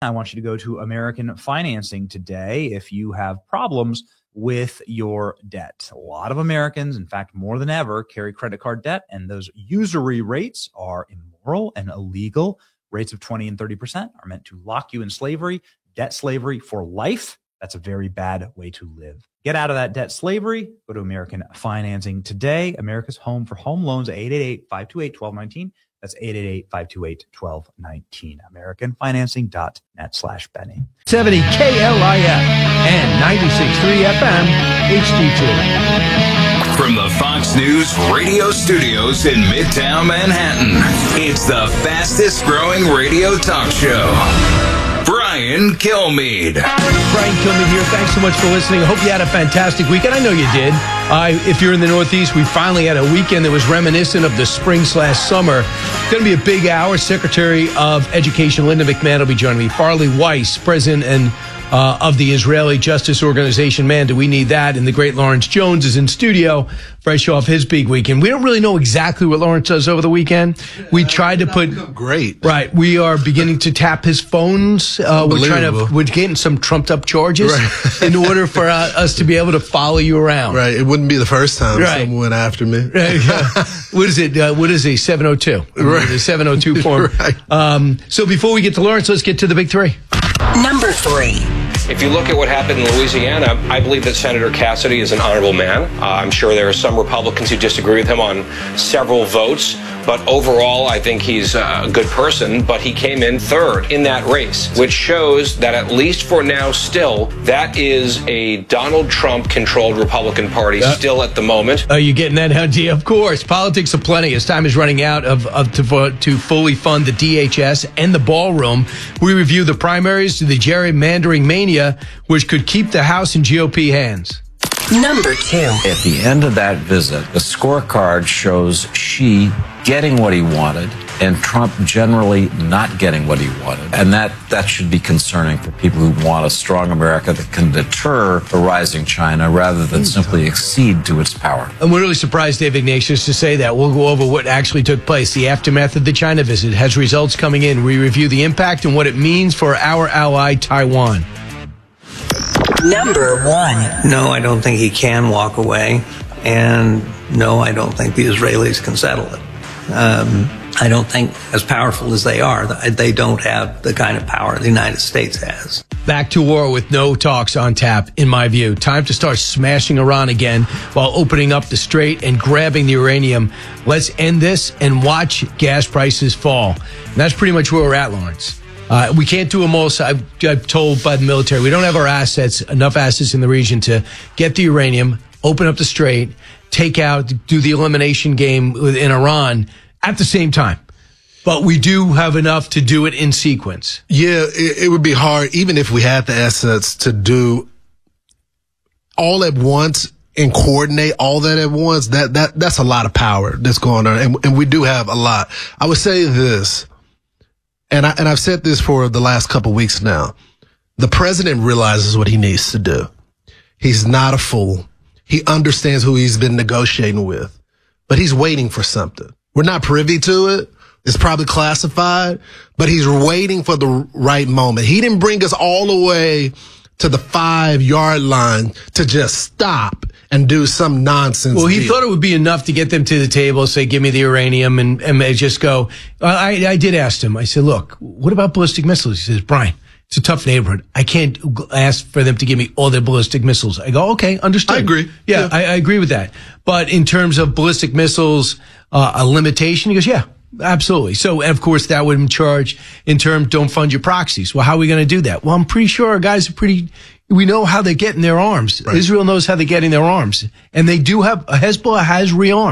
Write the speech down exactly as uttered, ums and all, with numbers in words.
I want you to go to American Financing today if you have problems with your debt. A lot of Americans, in fact, more than ever, carry credit card debt, and those usury rates are immoral and illegal. Rates of twenty and thirty percent are meant to lock you in slavery, debt slavery for life. That's a very bad way to live. Get out of that debt slavery. Go to American Financing today. America's home for home loans, eight eight eight, five two eight, one two one nine. That's eight eight eight, five two eight, one two one nine. American Financing dot net slash Benny. seventy K L I F and ninety-six point three F M H D two. From the Fox News radio studios in Midtown Manhattan, it's the fastest growing radio talk show. Brian Kilmeade. Brian Kilmeade here. Thanks so much for listening. I hope you had a fantastic weekend. I know you did. Uh, if you're in the Northeast, we finally had a weekend that was reminiscent of the spring slash summer. It's going to be a big hour. Secretary of Education Linda McMahon will be joining me. Farley Weiss, president and uh, of the Israeli Justice Organization. Man, do we need that. And the great Lawrence Jones is in studio, fresh off his big weekend. We don't really know exactly what Lawrence does over the weekend. We tried to put... Great. Right. We are beginning to tap his phones. Uh, we're trying to... We're getting some trumped up charges right. in order for uh, us to be able to follow you around. Right. It wouldn't be the first time right. someone went after me. Right. Uh, what is it? Uh, what is a seven oh two? Right. The seven oh two form. Right. Um, so before we get to Lawrence, let's get to the big three. Number three. If you look at what happened in Louisiana, I believe that Senator Cassidy is an honorable man. Uh, I'm sure there are some Republicans who disagree with him on several votes, but overall, I think he's a good person. But he came in third in that race, which shows that at least for now still, that is a Donald Trump-controlled Republican Party uh, still at the moment. Are you getting that idea? Of course. Politics of plenty. As time is running out of, of to, to fully fund the D H S and the ballroom, we review the primaries to the gerrymandering mania, which could keep the House in G O P hands. Number two. At the end of that visit, the scorecard shows Xi getting what he wanted and Trump generally not getting what he wanted. And that, that should be concerning for people who want a strong America that can deter a rising China rather than simply accede to its power. And we're really surprised, Dave Ignatius, to say that. We'll go over what actually took place. The aftermath of the China visit has results coming in. We review the impact and what it means for our ally, Taiwan. Number one. No, I don't think he can walk away. And no, I don't think the Israelis can settle it. Um, I don't think, as powerful as they are, they don't have the kind of power the United States has. Back to war with no talks on tap, in my view. Time to start smashing Iran again while opening up the strait and grabbing the uranium. Let's end this and watch gas prices fall. And that's pretty much where we're at, Lawrence. Uh, we can't do them all. So I've, I've told by the military, we don't have our assets, enough assets in the region to get the uranium, open up the strait, take out, do the elimination game in Iran at the same time. But we do have enough to do it in sequence. Yeah, it, it would be hard, even if we had the assets, to do all at once and coordinate all that at once. That that that's a lot of power that's going on, and, and we do have a lot. I would say this, and I and I've said this for the last couple of weeks now. The president realizes what he needs to do. He's not a fool. He understands who he's been negotiating with, but he's waiting for something. We're not privy to it. It's probably classified, but he's waiting for the right moment. He didn't bring us all the way to the five yard line to just stop and do some nonsense. Well, he deal. thought it would be enough to get them to the table, say, give me the uranium, and, and they just go. I, I did ask him. I said, look, what about ballistic missiles? He says, Brian, it's a tough neighborhood. I can't ask for them to give me all their ballistic missiles. I go, okay, understood. I agree. Yeah, yeah. I, I agree with that. But in terms of ballistic missiles, uh, a limitation, he goes, yeah, absolutely. So, of course, that would charge in terms, don't fund your proxies. Well, how are we going to do that? Well, I'm pretty sure our guys are pretty, we know how they're getting their arms. Right. Israel knows how they're getting their arms. And they do have, Hezbollah has rearmed.